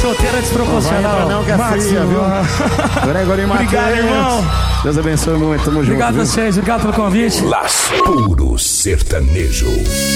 solteira desproporcional. Não, que é fria, viu? Gregory Matheus. Obrigado, irmão. Deus abençoe muito, tamo junto. Obrigado a vocês, obrigado pelo convite. Las Puro Sertanejo.